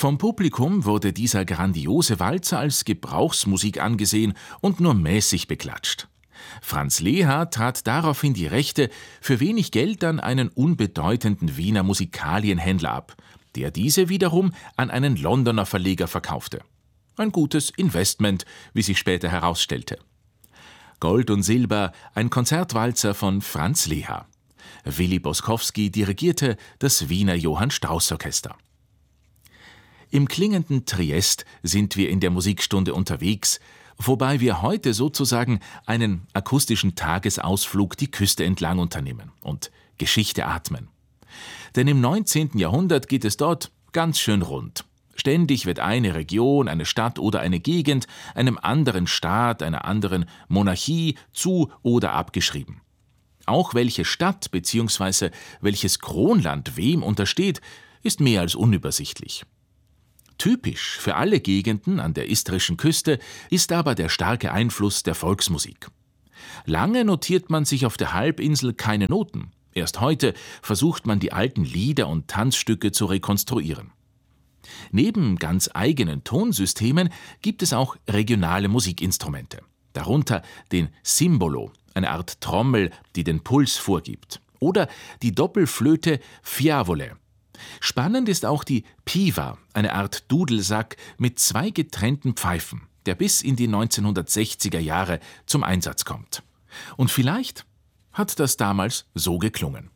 Vom Publikum wurde dieser grandiose Walzer als Gebrauchsmusik angesehen und nur mäßig beklatscht. Franz Leha trat daraufhin die Rechte für wenig Geld an einen unbedeutenden Wiener Musikalienhändler ab, der diese wiederum an einen Londoner Verleger verkaufte. Ein gutes Investment, wie sich später herausstellte. Gold und Silber, ein Konzertwalzer von Franz Leha. Willi Boskowski dirigierte das Wiener Johann Strauss Orchester. Im klingenden Triest sind wir in der Musikstunde unterwegs, wobei wir heute sozusagen einen akustischen Tagesausflug die Küste entlang unternehmen und Geschichte atmen. Denn im 19. Jahrhundert geht es dort ganz schön rund. Ständig wird eine Region, eine Stadt oder eine Gegend einem anderen Staat, einer anderen Monarchie zu- oder abgeschrieben. Auch welche Stadt bzw. welches Kronland wem untersteht, ist mehr als unübersichtlich. Typisch für alle Gegenden an der istrischen Küste ist aber der starke Einfluss der Volksmusik. Lange notiert man sich auf der Halbinsel keine Noten. Erst heute versucht man die alten Lieder und Tanzstücke zu rekonstruieren. Neben ganz eigenen Tonsystemen gibt es auch regionale Musikinstrumente. Darunter den Simbolo, eine Art Trommel, die den Puls vorgibt. Oder die Doppelflöte Fiavole. Spannend ist auch die Piva, eine Art Dudelsack mit 2 getrennten Pfeifen, der bis in die 1960er Jahre zum Einsatz kommt. Und vielleicht hat das damals so geklungen.